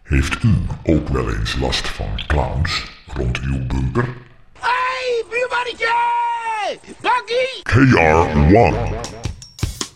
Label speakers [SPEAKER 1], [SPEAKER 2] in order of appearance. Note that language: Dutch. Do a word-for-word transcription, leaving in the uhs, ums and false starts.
[SPEAKER 1] Heeft u ook wel eens last van clowns rond uw bunker?
[SPEAKER 2] Hey, buurmannetje! Bakkie!
[SPEAKER 1] K R one